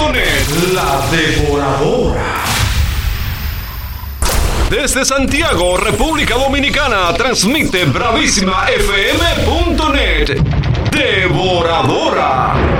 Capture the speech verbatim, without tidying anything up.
punto net. La Devoradora. Desde Santiago, República Dominicana, transmite Bravísima F M